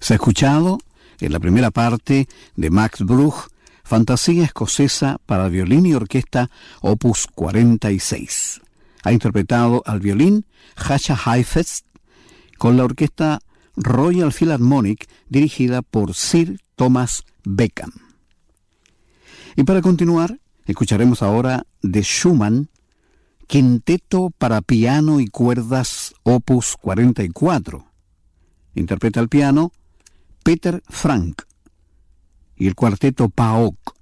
Se ha escuchado en la primera parte de Max Bruch, Fantasía escocesa para violín y orquesta, opus 46. Ha interpretado al violín Jascha Heifetz con la orquesta Royal Philharmonic dirigida por Sir Thomas Beckham. Y para continuar, escucharemos ahora de Schumann, Quinteto para piano y cuerdas, opus 44. Interpreta al piano Peter Frank y el cuarteto PAOK.